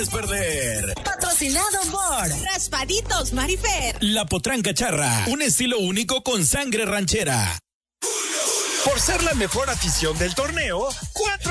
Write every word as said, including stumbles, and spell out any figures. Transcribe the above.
perder. Patrocinado por Raspaditos Marifer. La Potranca Charra, un estilo único con sangre ranchera. Por ser la mejor afición del torneo, cuatro